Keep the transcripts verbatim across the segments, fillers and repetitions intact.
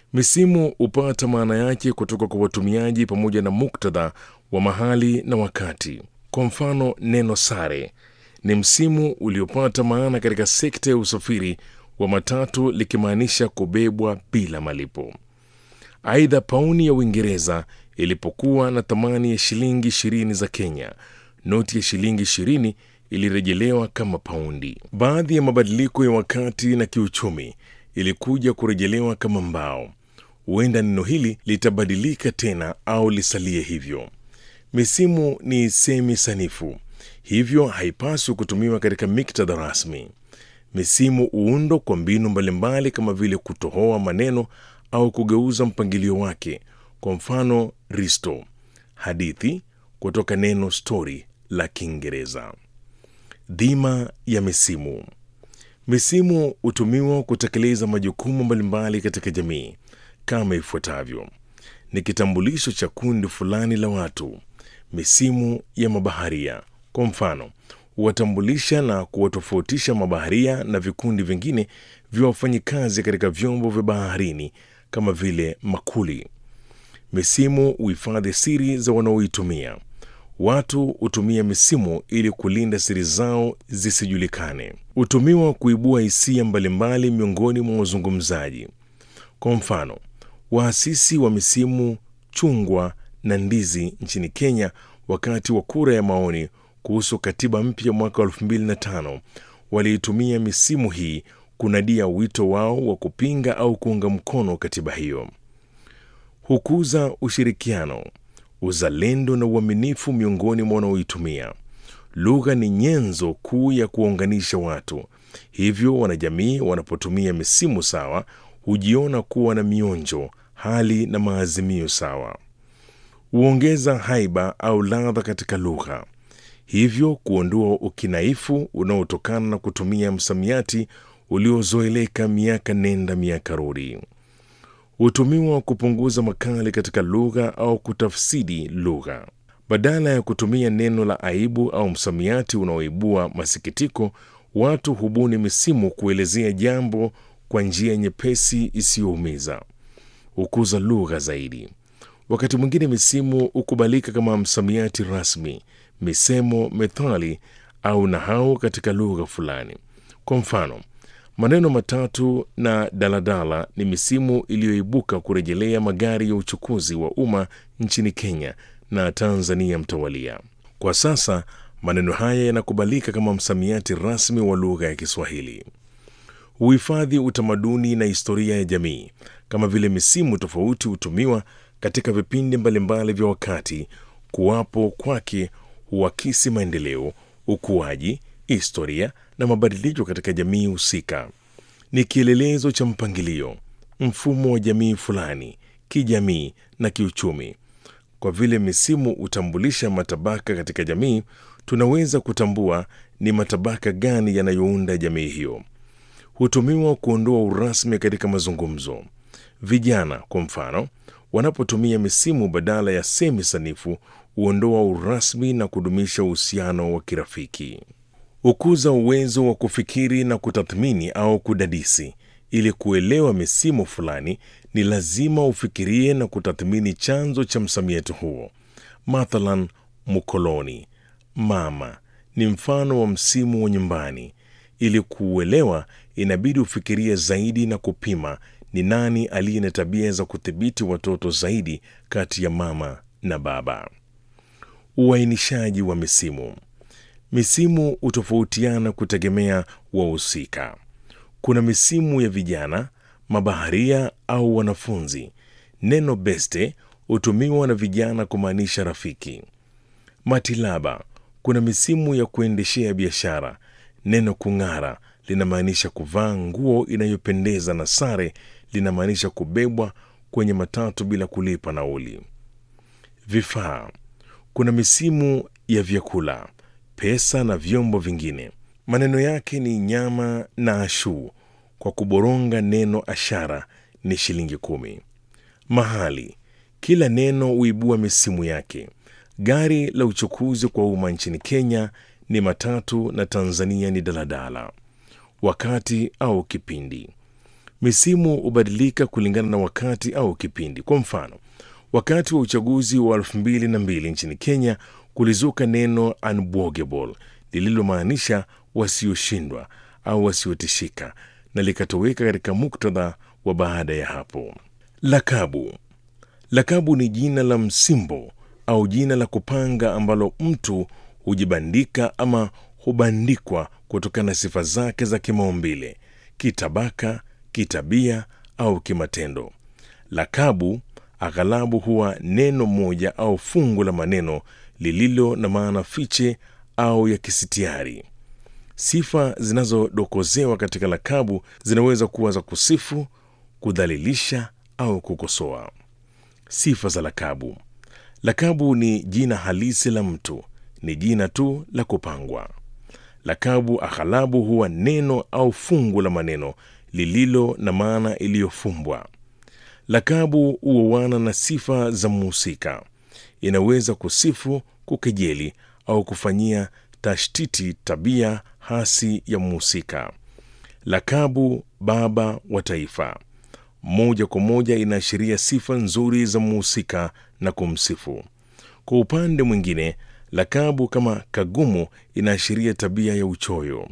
Misimu hupata maana yake kutoka kwa watumiaji pamoja na muktadha wa mahali na wakati. Kwa mfano, neno sare ni msimu uliopata maana katika sekta ya usafiri wa matatu likimaanisha kubebwa bila malipo. Aidha, pauni ya Uingereza ilipokuwa na thamani ya shilingi ishirini za Kenya, noti ya shilingi ishirini ilirejelewa kama paundi. Baadhi ya mabadiliko ya wakati na kiuchumi ilikuja kurejelewa kama mbao. Huenda neno hili litabadilika tena au lisalie hivyo. Misimu ni semi sanifu, hivyo haipaswi kutumiwa katika miktadha rasmi. Misimu huundwa kwa mbinu mbalimbali kama vile kutohoa maneno au kugeuza mpangilio wake. Kwa mfano, risto, hadithi, kutoka neno story la Kiingereza. Dhima ya misimu. Misimu hutumiwa kutekeleza majukumu mbalimbali katika jamii kama ifuatavyo. Ni kitambulisho cha kundi fulani la watu. Misimu ya mabaharia, kwa mfano, huwatambulisha na kuwatofautisha mabaharia na vikundi vingine vya wafanyikazi katika vyombo vya baharini kama vile makuli. Misimu huhifadhi siri za wanaoitumia. Watu hutumia misimu ili kulinda siri zao zisijulikane. Hutumiwa kuibua hisia mbalimbali miongoni mwa wazungumzaji. Kwa mfano, waasisi wa misimu chungwa na ndizi nchini Kenya wakati wa kura ya maoni kuhusu katiba mpya mwaka elfu mbili na tano waliitumia misimu hii kunadia wito wao wa kupinga au kuunga mkono katiba hiyo. Hukuza ushirikiano, uzalendo na uaminifu miongoni mwa wanaoitumia. Lugha ni nyenzo kuu ya kuunganisha watu. Hivyo wanajamii wanapotumia misimu sawa hujiona kuwa na mionjo, hali na maazimio sawa. Huongeza haiba au ladha katika lugha, hivyo kuondoa ukinaifu unaotokana na kutumia msamiati uliozoeleka miaka nenda miaka rudi. Hutumiwa kupunguza makali katika lugha au kutafsiri lugha. Badala ya kutumia neno la aibu au msamiati unaoibua masikitiko, watu hubuni misimu kuelezea jambo kwa njia nyepesi isiyoumiza. Hukuza lugha zaidi. Wakati mwingine misimu hukubalika kama msamiati rasmi, misemo, methali au nahau katika lugha fulani. Kwa mfano, maneno matatu na daladala ni misimu iliyoibuka kurejelea magari ya uchukuzi wa umma nchini Kenya na Tanzania mtawalia. Kwa sasa maneno haya yanakubalika kama msamiati rasmi wa lugha ya Kiswahili. Uhifadhi utamaduni na historia ya jamii. Kama vile misimu tofauti hutumiwa katika vipindi mbalimbali vya wakati, kuwapo kwake huakisi maendeleo, ukuaji, historia na mabadiliko katika jamii husika. Ni kielelezo cha mpangilio, mfumo wa jamii fulani, kijamii na kiuchumi. Kwa vile misimu hutambulisha matabaka katika jamii, tunaweza kutambua ni matabaka gani yanayounda jamii hiyo. Hutumiwa kuondoa urasmi katika mazungumzo. Vijana, kwa mfano, wanapotumia misimu badala ya semi sanifu, huondoa urasmi na kudumisha uhusiano wa kirafiki. Hukuza uwezo wa kufikiri na kutathmini au kudadisi. Ili kuelewa misimu fulani, ni lazima ufikirie na kutathmini chanzo cha msamiati huo. Mathalan, mkoloni, mama ni mfano wa msimu wa nyumbani. Ili kuuelewa, inabidi ufikirie zaidi na kupima ni nani aliye na tabia za kudhibiti watoto zaidi kati ya mama na baba. Uainishaji wa misimu. Misimu hutofautiana kutegemea wahusika. Kuna misimu ya vijana, mabaharia au wanafunzi. Neno beste hutumiwa na vijana kumaanisha rafiki. Matilaba, kuna misimu ya kuendeshea biashara. Neno kung'ara linamaanisha kuvaa nguo inayopendeza na sare linamaanisha kubebwa kwenye matatu bila kulipa nauli. Vifaa, kuna misimu ya vyakula, pesa na vyombo vingine. Maneno yake ni nyama na ashu. Kwa kuboronga neno ashara ni shilingi kumi. Mahali, kila neno huibua misimu yake. Gari la uchukuzi kwa umma nchini Kenya ni matatu na Tanzania ni daladala. Wakati au kipindi. Misimu hubadilika kulingana na wakati au kipindi. Kwa mfano, wakati wa uchaguzi wa elfu mbili na mbili nchini Kenya kulizuka neno unbogable lililomaanisha wasioshindwa au wasiotishika, na likatoweka katika muktadha wa baada ya hapo. Lakabu. Lakabu ni jina la msimbo au jina la kupanga ambalo mtu hujibandika ama hubandikwa kutokana na sifa zake za kimaumbile, kitabaka, kitabia au kimatendo. Lakabu aghalabu huwa neno moja au fungu la maneno lililo na maana fiche au ya kisitiari. Sifa zinazodokozewa katika lakabu zinaweza kuwa za kusifu, kudhalilisha au kukosoa. Sifa za lakabu. Lakabu ni jina halisi la mtu, ni jina tu la kupangwa. Lakabu aghalabu huwa neno au fungu la maneno lililo na maana iliyofumbwa. Lakabu huoana na sifa za mhusika. Inaweza kusifu, kukejeli au kufanyia tashtiti tabia hasi ya mhusika. Lakabu baba wa taifa moja kwa moja inaashiria sifa nzuri za mhusika na kumsifu. Kwa upande mwingine, lakabu kama kagumu inaashiria tabia ya uchoyo.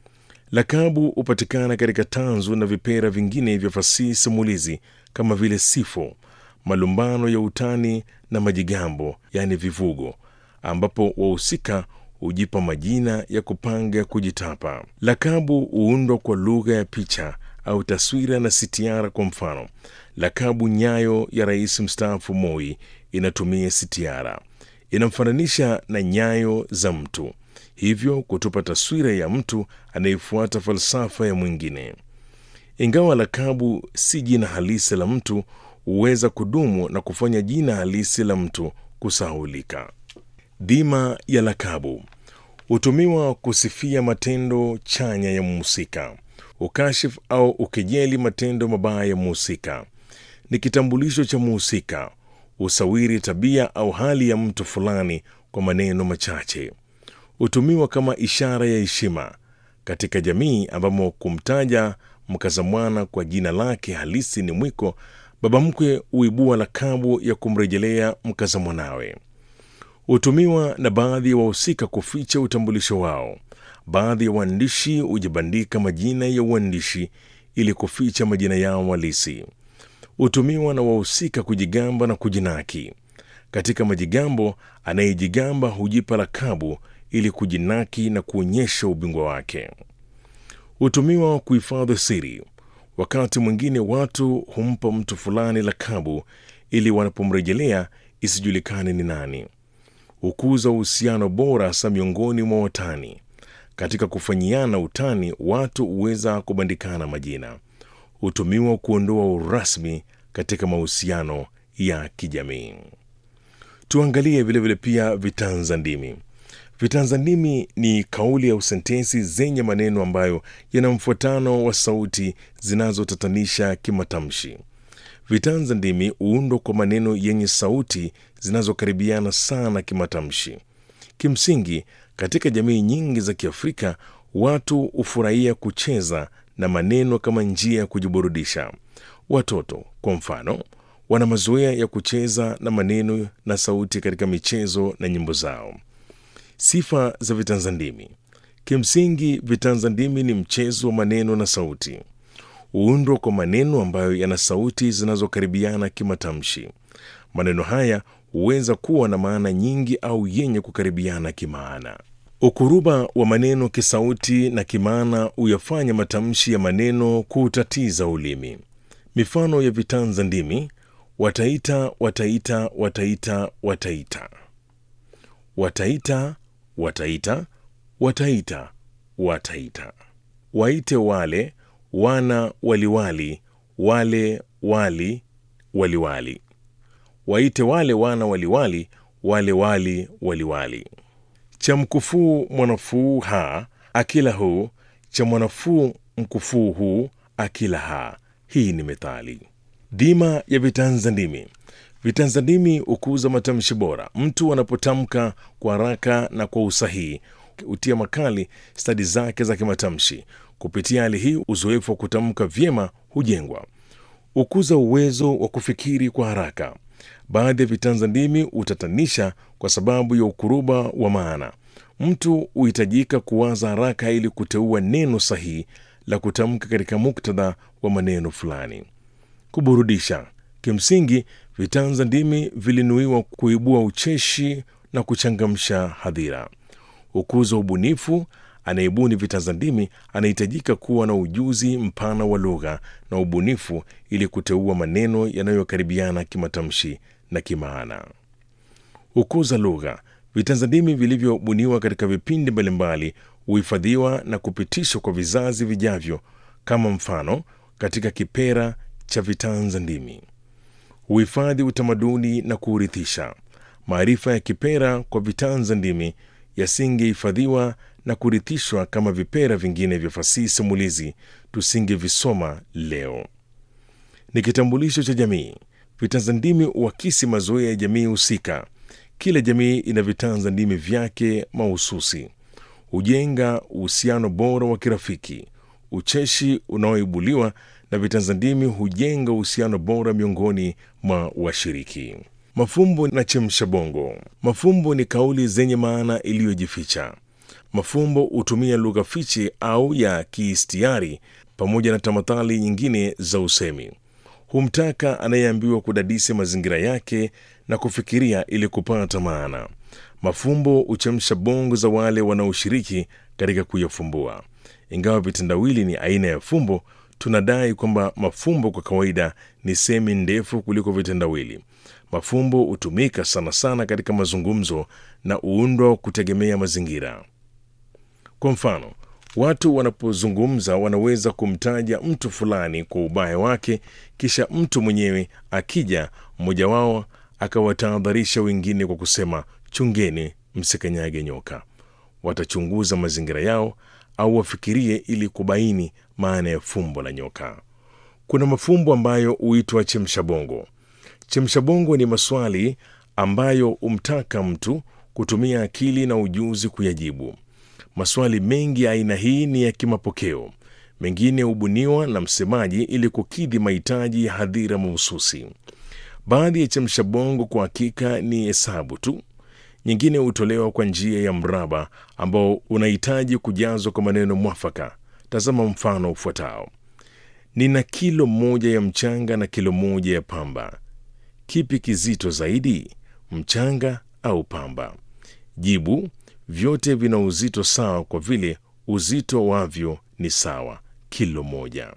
Lakabu hupatikana katika tanzu na vipera vingine vya fasihi simulizi kama vile sifo, malumbano ya utani na majigambo, yani vivugo, ambapo wahusika hujipa majina ya kupanga ya kujitapa. Lakabu huundwa kwa lugha ya picha au taswira na sitiara. Kwa mfano, lakabu Nyayo ya rais mstaafu Moi inatumia sitiara, inamfananisha na nyayo za mtu, hivyo kutupa taswira ya mtu anayefuata falsafa ya mwingine. Ingawa lakabu si jina halisi la mtu, huweza kudumu na kufanya jina halisi la mtu kusahulika. Dhima ya lakabu hutumiwa kusifia matendo chanya ya mhusika, ukashifu au ukejeli matendo mabaya ya mhusika. Ni kitambulisho cha mhusika, usawiri tabia au hali ya mtu fulani kwa maneno machache. Hutumiwa kama ishara ya heshima katika jamii ambamo kumtaja mkazamwana kwa jina lake halisi ni mwiko. Baba mkwe huibua lakabu ya kumrejelea mkazamwanawe. Hutumiwa na baadhi ya wahusika kuficha utambulisho wao. Baadhi ya waandishi hujibandika majina ya uandishi ili kuficha majina yao halisi. Hutumiwa na wahusika kujigamba na kujinaki. Katika majigambo, anayejigamba hujipa lakabu ili kujinaki na kuonyesha ubingwa wake. Hutumiwa kuhifadhi siri. Wakati mwingine watu humpa mtu fulani lakabu ili wanapomrejelea isijulikane ni nani. Hukuza uhusiano bora hasa miongoni mwa watani. Katika kufanyiana utani, watu huweza kubandikana majina. Hutumiwa kuondoa urasmi katika mahusiano ya kijamii. Tuangalie vile vile pia vitanza ndimi. Vitanza ndimi ni kauli au sentensi zenye maneno ambayo yana mfuatano wa sauti zinazotatanisha kimatamshi. Vitanza ndimi huundwa kwa maneno yenye sauti zinazokaribiana sana kimatamshi. Kimsingi, katika jamii nyingi za Kiafrika, watu hufurahia kucheza na maneno kama njia ya kujiburudisha. Watoto, kwa mfano, wana mazoea ya kucheza na maneno na sauti katika michezo na nyimbo zao. Sifa za vitanza ndimi. Kimsingi, vitanza ndimi ni mchezo wa maneno na sauti. Huundwa kwa maneno ambayo yana sauti zinazokaribiana kimatamshi. Maneno haya huweza kuwa na maana nyingi au yenye kukaribiana kimaana. Ukuruba wa maneno kisauti na kimaana huyafanya matamshi ya maneno kuutatiza ulimi. Mifano ya vitanza ndimi: wataita, wataita, wataita, wataita. Wataita, wataita, wataita, wataita. Waite wale, wana waliwali, wale wali, waliwali. Waite wale wana waliwali, wale wali, waliwali. Cha mkufuu mwanafuu ha, akila hu, cha mwanafuu mkufuu hu, akila ha. Hii ni methali. Dhima ya vitanza ndimi. Vitanza ndimi hukuza matamshi bora. Mtu anapotamka kwa haraka na kwa usahihi hutia makali stadi zake za kimatamshi. Kupitia hali hii, uzoefu wa kutamka vyema hujengwa. Ukuza uwezo wa kufikiri kwa haraka. Baadhi ya vitanza ndimi hutatanisha kwa sababu ya ukuruba wa maana. Mtu huhitajika kuwaza haraka ili kuteua neno sahihi la kutamka katika muktadha wa maneno fulani. Kuburudisha. Kimsingi, vitanza ndimi vilinuiwa kuibua ucheshi na kuchangamsha hadhira. Ukuza ubunifu. Anayebuni vitanza ndimi anahitajika kuwa na ujuzi mpana wa lugha na ubunifu ili kuteua maneno yanayokaribiana kimatamshi na kimaana. Ukuza lugha. Vitanza ndimi vilivyobuniwa katika vipindi mbalimbali huhifadhiwa na kupitishwa kwa vizazi vijavyo. Kama mfano, katika kipera cha vitanza ndimi huhifadhi utamaduni na kuurithisha. Maarifa ya kipera kwa vitanza ndimi yasingehifadhiwa na kurithishwa kama vipera vingine vya fasihi simulizi tusingevisoma leo. Ni kitambulisho cha jamii. Vitanza ndimi huakisi mazoea ya jamii husika. Kila jamii ina vitanza ndimi vyake mahususi. Hujenga uhusiano bora wa kirafiki. Ucheshi unaoibuliwa na vitanza ndimi hujenga uhusiano bora miongoni mwa washiriki. Mafumbo na chemsha bongo. Mafumbo ni kauli zenye maana iliyojificha. Mafumbo hutumia lugha fiche au ya kiistiari pamoja na tamathali nyingine za usemi. Humtaka anayeambiwa kudadisi mazingira yake na kufikiria ili kupata maana. Mafumbo huchemsha bongo za wale wanaoshiriki katika kuyafumbua. Ingawa vitendawili ni aina ya fumbo, tunadai kwamba mafumbo kwa kawaida ni semi ndefu kuliko vitendawili. Mafumbo hutumika sana sana katika mazungumzo na huundwa kutegemea mazingira. Kwa mfano, watu wanapozungumza wanaweza kumtaja mtu fulani kwa ubaya wake, kisha mtu mwenyewe akija, mmoja wao akawatahadharisha wengine kwa kusema, chungeni msikanyage nyoka. Watachunguza mazingira yao au wafikirie ili kubaini maana ya fumbo la nyoka. Kuna mafumbo ambayo huitwa chemshabongo. Chemshabongo ni maswali ambayo humtaka mtu kutumia akili na ujuzi kuyajibu. Maswali mengi ya aina hii ni ya kimapokeo. Mengine hubuniwa na msemaji ili kukidhi mahitaji ya hadhira mahususi. Baadhi ya chemshabongo kwa hakika ni hesabu tu. Nyingine hutolewa kwa njia ya mraba ambao unahitaji kujazwa kwa maneno mwafaka. Tazama mfano ufuatao. Nina kilo moja ya mchanga na kilo moja ya pamba. Kipi kizito zaidi, mchanga au pamba? Jibu, vyote vina uzito sawa kwa vile uzito wavyo ni sawa, kilo moja.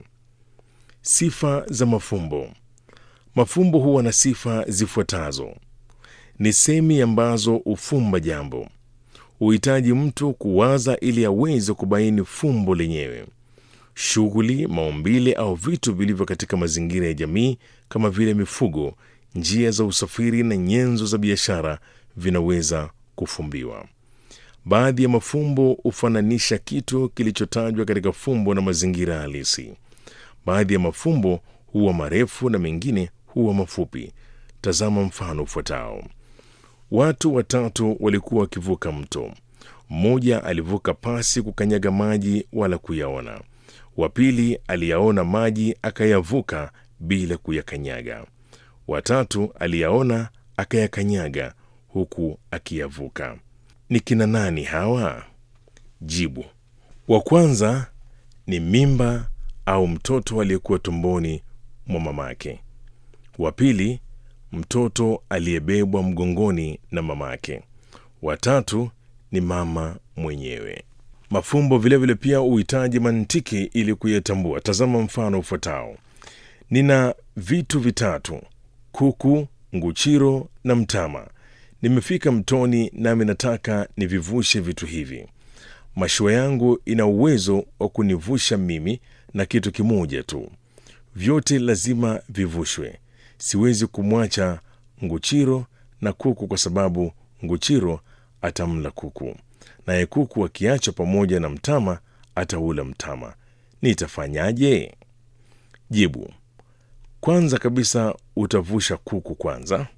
Sifa za mafumbo. Mafumbo huwa na sifa zifuatazo. Ni semi ambazo hufumba jambo. Huhitaji mtu kuwaza ili aweze kubaini fumbo lenyewe. Shughuli, maumbile au vitu vilivyo katika mazingira ya jamii kama vile mifugo, njia za usafiri na nyenzo za biashara vinaweza kufumbiwa. Baadhi ya mafumbo hufananisha kitu kilichotajwa katika fumbo na mazingira halisi. Baadhi ya mafumbo huwa marefu na mengine huwa mafupi. Tazama mfano ufuatao. Watu watatu walikuwa wakivuka mto. Mmoja alivuka pasi kukanyaga maji wala kuyaona. Wa pili aliyaona maji akayavuka bila kuyakanyaga. Watatu aliyaona akayakanyaga huku akiyavuka. Ni kina nani hawa? Jibu, wa kwanza ni mimba au mtoto aliyekuwa tumboni mwa mamake. Wa pili, mtoto aliyebebwa mgongoni na mamake. Wa tatu ni mama mwenyewe. Mafumbo vile vile pia uhitaji mantiki ili kuyatambua. Tazama mfano ufuatao. Nina vitu vitatu, kuku, nguchiro na mtama. Nimefika mtoni nami nataka nivivushe vitu hivi. Mashua yangu ina uwezo wa kunivusha mimi na kitu kimoja tu. Vyote lazima vivushwe. Siwezi kumwacha nguchiro na kuku kwa sababu nguchiro atamla kuku. Naye kuku akiachwa pamoja na mtama ataula mtama. Nitafanyaje? Jibu, kwanza kabisa utavusha kuku kwanza.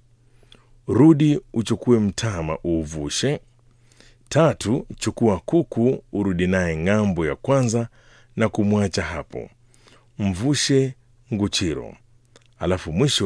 Rudi uchukue mtama uuvushe. Tatu, chukua kuku urudi naye ng'ambo ya kwanza na kumwacha hapo. Mvushe Nguchiro. Alafu mwisho